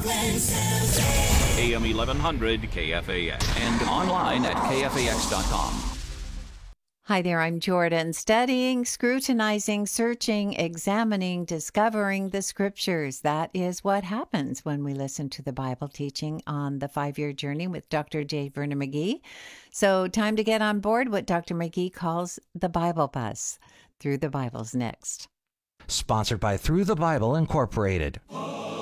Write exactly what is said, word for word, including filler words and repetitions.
A M eleven hundred K F A X and online at K F A X dot com. Hi there, I'm Jordan, studying, scrutinizing, searching, examining, discovering the scriptures. That is what happens when we listen to the Bible teaching on the five-year journey with Doctor J. Vernon McGee. So time to get on board what Doctor McGee calls the Bible bus. Through the Bible's next. Sponsored by Through the Bible Incorporated.